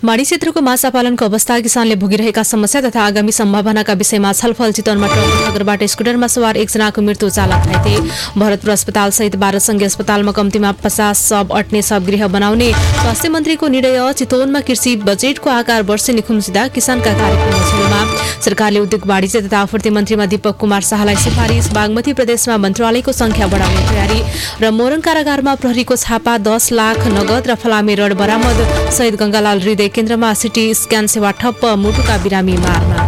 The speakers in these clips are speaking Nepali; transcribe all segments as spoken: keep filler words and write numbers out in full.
माडी क्षेत्रको माछा पालनको अवस्था, किसानले भोगिरहेका समस्या तथा आगामी सम्भावनाका विषयमा छलफल। चितवनमा ट्रक नगरबाट स्कुटरमा सवार एकजनाको मृत्यु, चालक घाइते। भरतपुर अस्पताल सहित बाह्र संघीय अस्पतालमा कम्तीमा पचास सब अट्ने सब गृह बनाउने स्वास्थ्य मन्त्रीको निर्णय। चितवनमा कृषि बजेटको आकार वर्षेनी खुम्चिँदा किसानका कार्यक्रम छेउमा। सरकारले उद्योग वाणिज्य तथा आपूर्ति मन्त्रीमा दीपक कुमार शाहलाई सिफारिस। बागमती प्रदेशमा मन्त्रालयको संख्या बढाउने तयारी र मोरङ कारागारमा प्रहरीको छापा, दस लाख नगद र फलामे रड बरामद। शहीद गंगालाल हृदय केन्द्रमा सिटी स्क्यान सेवा ठप्प, मुटुका बिरामी मार्न।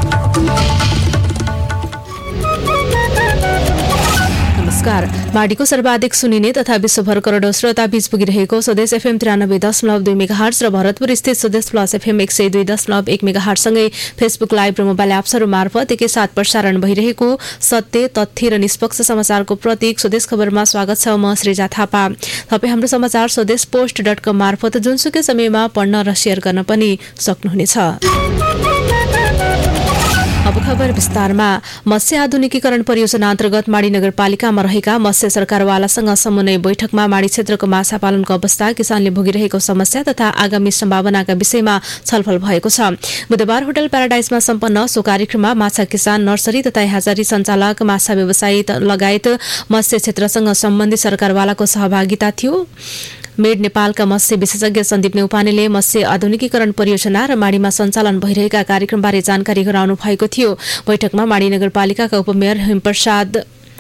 नमस्कार। माडीको सर्वाधिक सुनिने तथा विश्वभर करोडौं श्रोता बीच पुगिरहेको स्वदेश एफएम तिरानब्बे दशमलव दुई मेगाहर्ज र भरतपुर स्थित स्वदेश प्लस एफएम एक सय दुई दशमलव एक मेगाहर्जसँगै फेसबुक लाइभ र मोबाइल एप्सहरू मार्फत एकैसाथ प्रसारण भइरहेको सत्य, तथ्य र निष्पक्ष समाचारको प्रतीक स्वदेश खबरमा स्वागत छ। म श्रीजा थापा। तपाईँ हाम्रो समाचार स्वदेश पोस्ट डट कम मार्फत जुनसुकै समयमा पढ्न र सेयर गर्न पनि सक्नुहुनेछ। अब खबर विस्तारमा। मत्स्य आधुनिकीकरण परियोजना अन्तर्गत माडी नगरपालिकामा रहेका मत्स्य सरकारवालासँग समन्वय बैठकमा माडी क्षेत्रको माछा पालनको अवस्था, किसानले भोगिरहेको समस्या तथा आगामी सम्भावनाका विषयमा छलफल भएको छ। बुधबार होटल प्याराडाइजमा सम्पन्न सो कार्यक्रममा माछा किसान, नर्सरी तथा ह्याचरी सञ्चालक, माछा व्यवसायी लगायत मत्स्य क्षेत्रसँग सम्बन्धित सरकारवालाको सहभागिता थियो। मेड नेपालका मत्स्य विशेषज्ञ सन्दीप नेउपानेले मत्स्य आधुनिकीकरण परियोजना र माडीमा सञ्चालन भइरहेका कार्यक्रमबारे जानकारी गराउनु भएको थियो। बैठकमा माडी नगरपालिकाका उपमेयर हेमप्रसाद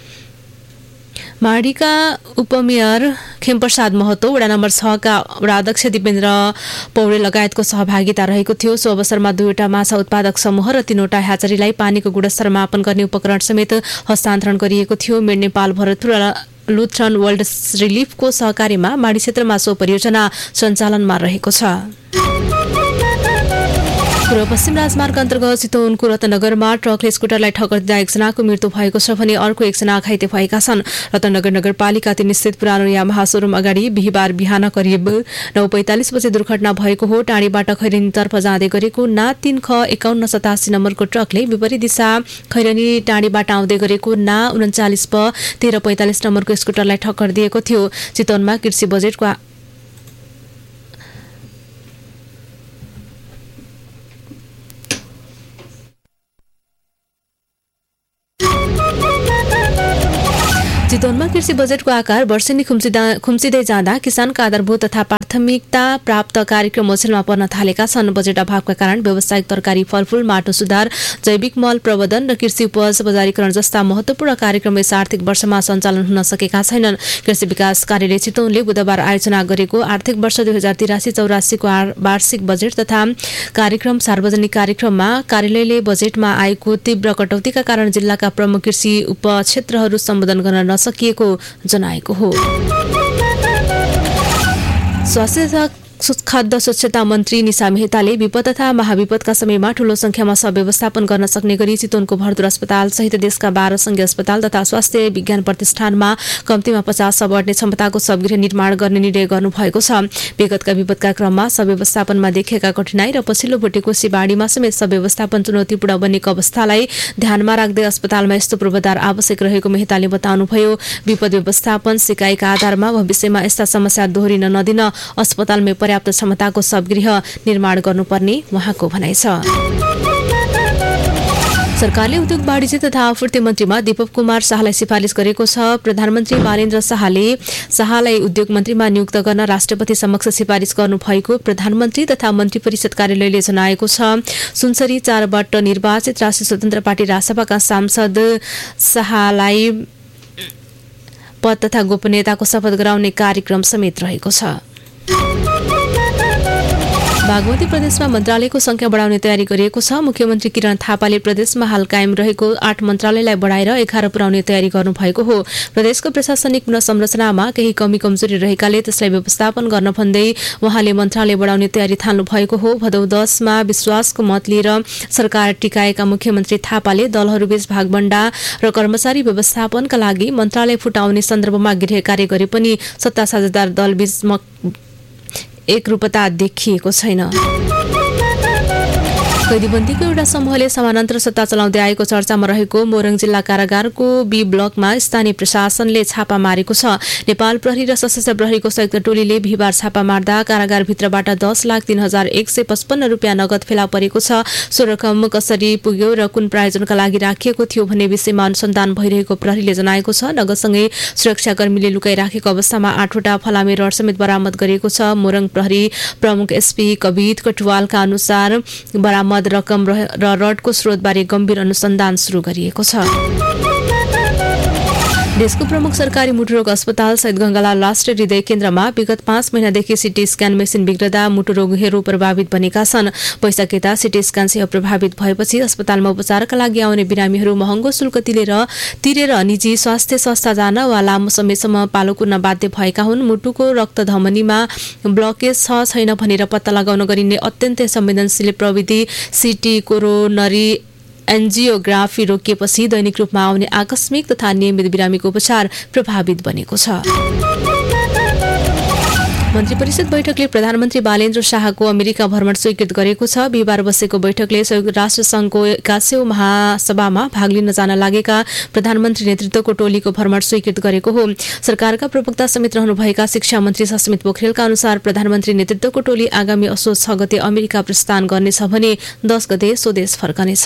माडीका उपमेयर खेमप्रसाद महतो, वडा नम्बर छ का वडाध्यक्ष दिपेन्द्र पौडेल लगायतको सहभागिता रहेको थियो। सो अवसरमा दुईवटा माछा उत्पादक समूह र तीनवटा ह्याचरीलाई पानीको गुणस्तर मापन गर्ने उपकरण समेत हस्तान्तरण गरिएको थियो। मेड नेपाल, भरतपुर र लुथरन वर्ल्ड रिलिफको सहकार्यमा माडी क्षेत्रमा सो परियोजना सञ्चालनमा रहेको छ। पूर्व पश्चिम राजमार्ग अन्तर्गत चितवनको रत्नगरमा ट्रकले स्कुटरलाई ठक्कर दिँदा एकजनाको मृत्यु भएको छ भने अर्को एकजना घाइते भएका छन्। रत्नगर नगरपालिका तीन स्थित पुरानो यामाहा शोरूम अगाडि बिहिबार बिहान करिब नौ पैंतालिस बजे दुर्घटना भएको हो। टाढीबाट खैरनीतर्फ जाँदै गरेको ना तीन ख एकाउन्न सतासी नम्बरको ट्रकले विपरीत दिशा खैरनी टाढीबाट आउँदै गरेको ना उन्चालिस प तेह्र पैंतालिस नम्बरको स्कुटरलाई ठक्कर दिएको थियो। चितवनमा कृषि बजेटको चितवनमा कृषि बजेटको आकार वर्षेनी खुम्चिँदै जाँदा किसानका आधारभूत तथा प्राथमिकता प्राप्त कार्यक्रम ओझेलमा पर्न थालेका छन्। बजेट अभावका कारण व्यावसायिक तरकारी, फलफूल, माटो सुधार, जैविक मल प्रबन्धन र कृषि उपज बजारीकरण जस्ता महत्वपूर्ण कार्यक्रम यस आर्थिक वर्षमा सञ्चालन हुन सकेका छैनन्। कृषि विकास कार्यालय चितवनले बुधबार आयोजना गरेको आर्थिक वर्ष दुई हजार तिरासी चौरासीको वार्षिक बजेट तथा कार्यक्रम सार्वजनिक कार्यक्रममा कार्यालयले बजेटमा आएको तीव्र कटौतीका कारण जिल्लाका प्रमुख कृषि उपक्षेत्रहरू सम्बोधन गर्न सकिएको जनाएको हो। स्वास्थ्य तथा खाद्य स्वच्छता मन्त्री निशा मेहताले विपद तथा महाविपदका समयमा ठूलो संख्यामा सब व्यवस्थापन गर्न सक्ने गरी चितवनको भरतपुर अस्पताल सहित देशका बाह्र संघीय अस्पताल तथा स्वास्थ्य विज्ञान प्रतिष्ठानमा कम्तीमा पचास सब अट्ने क्षमताको सबगृह निर्माण गर्ने निर्णय गर्नुभएको छ। विगतका विपदका क्रममा सब व्यवस्थापनमा देखिएका कठिनाई र पछिल्लो भुटेकोसी बाढीमा समेत सब व्यवस्थापन चुनौतीपूर्ण बनेको अवस्थालाई ध्यानमा राख्दै अस्पतालमा यस्तो पूर्वाधार आवश्यक रहेको मेहताले बताउनुभयो। विपद व्यवस्थापन सिकाइका आधारमा भविष्यमा यस्ता समस्या दोहोरिन नदिन अस्पतालमै पर्याप्त क्षमताको सबगृह निर्माण गर्नुपर्ने उहाँको भनाइ छ। सरकारले उद्योग वाणिज्य तथा आपूर्ति मन्त्रीमा दीपक कुमार शाहलाई सिफारिस गरेको छ। प्रधानमन्त्री बालेन्द्र शाहले शाहलाई उद्योग मन्त्रीमा नियुक्त गर्न राष्ट्रपति समक्ष सिफारिस गर्नुभएको प्रधानमन्त्री तथा मन्त्री परिषद कार्यालयले जनाएको छ। सुनसरी चारबाट निर्वाचित राष्ट्रिय स्वतन्त्र पार्टी रासपाका सांसद शाहलाई पद तथा गोपनीयताको शपथ गराउने कार्यक्रम समेत रहेको छ। बागमती प्रदेशमा मन्त्रालयको संख्या बढाउने तयारी गरिएको छ। मुख्यमन्त्री किरण थापाले प्रदेशमा हाल कायम रहेको आठ मन्त्रालयलाई बढाएर एघार पुर्याउने तयारी गर्नुभएको हो। प्रदेशको प्रशासनिक पुनर्संरचनामा केही कमी कमजोरी रहेकाले त्यसलाई व्यवस्थापन गर्न भन्दै उहाँले मन्त्रालय बढाउने तयारी थाल्नु भएको हो। भदौ दसमा विश्वासको मत लिएर सरकार टिकाएका मुख्यमन्त्री थापाले दलहरूबीच भागबण्डा र कर्मचारी व्यवस्थापनका लागि मन्त्रालय फुटाउने सन्दर्भमा गृह कार्य गरे पनि सत्ता साझेदार दलबीच एकरूपता देखिएको छैन। कैदीबन्दीको एउटा समूहले समानान्तर सत्ता चलाउँदै आएको चर्चामा रहेको मोरङ जिल्ला कारागारको बी ब्लकमा स्थानीय प्रशासनले छापा मारेको छ। नेपाल प्रहरी र सशस्त्र प्रहरीको संयुक्त टोलीले बिहिबार छापा मार्दा कारागारभित्रबाट दस लाख तीन हजार एक सय पचपन्न रुपियाँ नगद फेला परेको छ। सो रकम कसरी पुग्यो र कुन प्रायोजनका लागि राखिएको थियो भन्ने विषयमा अनुसन्धान भइरहेको प्रहरीले जनाएको छ। नगदसँगै सुरक्षाकर्मीले लुकाइराखेको अवस्थामा आठवटा फलामे रड समेत बरामद गरिएको छ। मोरङ प्रहरी प्रमुख एसपी कवित कटुवालका अनुसार बरामद रकम र रडको स्रोतबारे गम्भीर अनुसन्धान सुरु गरिएको छ। देशको प्रमुख सरकारी मुटुरोग अस्पताल सहित गंगालाल राष्ट्रिय हृदय केन्द्रमा विगत पाँच महिनादेखि सिटी स्क्यान मेसिन बिग्रदा मुटुरोगहरू प्रभावित बनेका छन्। वैशाखेता सिटी स्क्यान सेवा प्रभावित भएपछि अस्पतालमा उपचारका लागि आउने बिरामीहरू महँगो शुल्क तिरेर तिरेर निजी स्वास्थ्य संस्था जान वा लामो समयसम्म पालो कुर्न बाध्य भएका हुन्। मुटुको रक्त धमनीमा ब्लकेज छ छैन भनेर पत्ता लगाउन गरिने अत्यन्तै संवेदनशील प्रविधि सिटी कोरोनरी एन्जियोग्राफी रोकिएपछि दैनिक रूपमा आउने आकस्मिक तथा नियमित बिरामीको उपचार प्रभावित बनेको छ। मन्त्री परिषद बैठकले प्रधानमन्त्री बालेन्द्र शाहको अमेरिका भ्रमण स्वीकृत गरेको छ। बिहिबार बसेको बैठकले संयुक्त राष्ट्र संघको एकासीौं महासभामा भाग लिन जान लागेका प्रधानमन्त्री नेतृत्वको टोलीको भ्रमण स्वीकृत गरेको हो। सरकारका प्रवक्ता समेत रहनुभएका शिक्षा मन्त्री सस्मित पोखरेलका अनुसार प्रधानमन्त्री नेतृत्वको टोली आगामी असोज छ गते अमेरिका प्रस्थान गर्नेछ भने दस गते स्वदेश फर्कनेछ।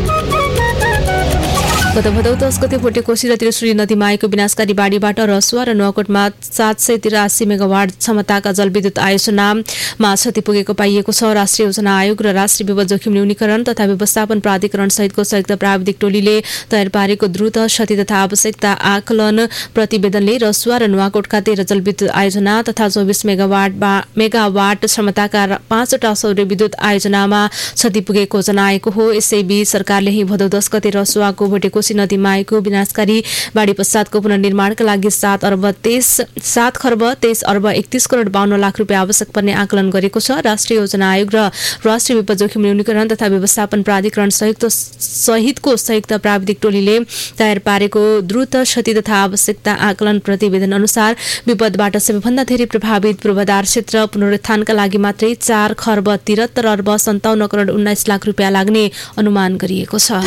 गत भदौ दस गते भोटेकोशी र त्रिशुली नदीमा आएको विनाशकारी बाढीबाट रसुवा र नुवाकोटमा सात सय तिरासी मेगावाट क्षमताका जलविद्युत आयोजनामा क्षति पुगेको पाइएको छ। राष्ट्रिय योजना आयोग र राष्ट्रिय विपद जोखिम न्यूनीकरण तथा व्यवस्थापन प्राधिकरण सहितको संयुक्त प्राविधिक टोलीले तयार पारेको द्रुत क्षति तथा आवश्यकता आकलन प्रतिवेदनले रसुवा र नुवाकोटका तेह्र जलविद्युत आयोजना तथा चौबिस मेगावाट मेगावाट क्षमताका पाँचवटा सौर्य विद्युत आयोजनामा क्षति पुगेको जनाएको हो। यसैबीच सरकारले ही भदौ दस गते रसुवाको भोटेकोशी नदीमा आएको विनाशकारी बाढी पश्चातको पुनर्निर्माणका लागि सात अर्ब तेइस सात खर्ब तेइस अर्ब एकतीस करोड बाहन्न लाख रुपियाँ आवश्यक पर्ने आकलन गरेको छ। राष्ट्रिय योजना आयोग र राष्ट्रिय विपद जोखिम न्यूनीकरण तथा व्यवस्थापन प्राधिकरण संयुक्त सहितको संयुक्त प्राविधिक टोलीले तयार पारेको द्रुत क्षति तथा आवश्यकता आकलन प्रतिवेदन अनुसार विपदबाट सबैभन्दा धेरै प्रभावित पूर्वाधार क्षेत्र पुनरुत्थानका लागि मात्रै चार खर्ब तिहत्तर अर्ब सन्ताउन्न करोड उन्नाइस लाख रुपियाँ लाग्ने अनुमान गरिएको छ।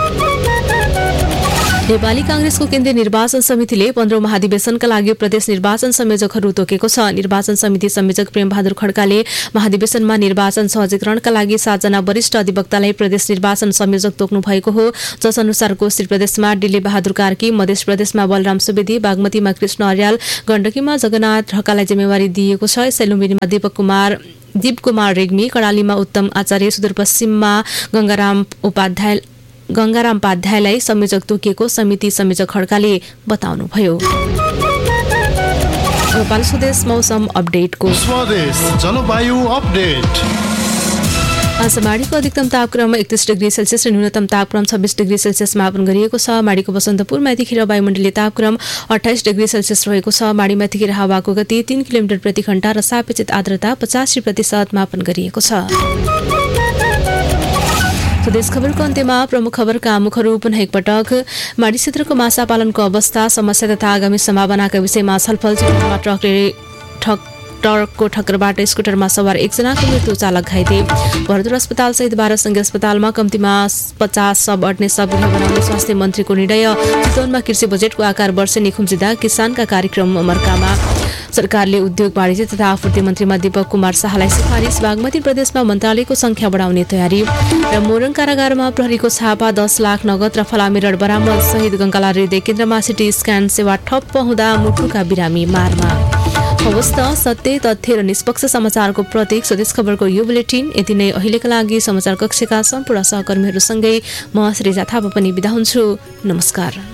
नेपाली कांग्रेसको केन्द्रीय निर्वाचन समितिले पन्ध्रौं महाधिवेशनका लागि प्रदेश निर्वाचन संयोजकहरू तोकेको छ। निर्वाचन समिति संयोजक प्रेम बहादुर खड्काले महाधिवेशनमा निर्वाचन सहजीकरणका लागि सातजना वरिष्ठ अधिवक्तालाई प्रदेश निर्वाचन संयोजक तोक्नु भएको हो। जस अनुसार कोशी प्रदेशमा डिले बहादुर कार्की, मध्य प्रदेशमा बलराम सुवेदी, बागमतीमा कृष्ण अर्याल, गण्डकीमा जगन्नाथ ढकाललाई जिम्मेवारी दिएको छ। यसै लुम्बिनीमा दीपक कुमार दीप कुमार रेग्मी, कर्णालीमा उत्तम आचार्य, सुदूरपश्चिममा गंगाराम उपाध्याय गंगाराम उपाध्यायलाई संयोजक तोकिएको समिति संयोजक खड्काले बताउनुभयो। नेपाल स्वदेश मौसम अपडेटको स्वदेश जलवायु अपडेट। आज माडीको अधिकतम तापक्रम एकतीस डिग्री सेल्सियस र न्यूनतम तापक्रम छब्बीस डिग्री सेल्सियस मापन गरिएको छ। माडीको बसन्तपुरमा यतिखेर वायुमण्डलीय तापक्रम अठाइस डिग्री सेल्सियस रहेको छ। माडीमा यतिखेर हावाको गति तीन किलोमिटर प्रति घण्टा र सापेक्षित आर्द्रता पचासी प्रतिशत मापन गरिएको छ। स्वदेश खबरको अन्त्यमा प्रमुख खबरका मुखहरू पुनः एकपटक। माडी क्षेत्रको माछा पालनको अवस्था, समस्या तथा आगामी सम्भावनाका विषयमा छलफल। चितवनमा ट्रकले ठक ट्रकको ठक्करबाट स्कुटरमा सवार एकजनाको मृत्यु, चालक घाइते। भरतपुर अस्पताल सहित बाह्र सङ्घीय अस्पतालमा कम्तीमा पचास सब अट्ने सबगृह बनाउने स्वास्थ्य मन्त्रीको निर्णय। चितवनमा कृषि बजेटको आकार वर्षेनी खुम्चिँदा किसानका कार्यक्रम अमरकामा। सरकारले उद्योग वाणिज्य तथा आपूर्ति मन्त्रीमा दीपक कुमार शाहलाई सिफारिस। बागमती प्रदेशमा मन्त्रालयको संख्या बढाउने तयारी। र मोरङ कारागारमा प्रहरीको छापा, दस लाख नगद र फलामे रड बरामद सहित गङ्गालाल हृदय केन्द्रमा सिटी स्क्यान सेवा ठप्प हुँदा मुटुका बिरामी मारमा। हवस् त, सत्य, तथ्य र निष्पक्ष समाचारको प्रतीक स्वदेश खबरको यो बुलेटिन यति नै। अहिलेका लागि समाचार कक्षका सम्पूर्ण सहकर्मीहरूसँगै म श्रीजा थापा पनि बिदा हुन्छु। नमस्कार।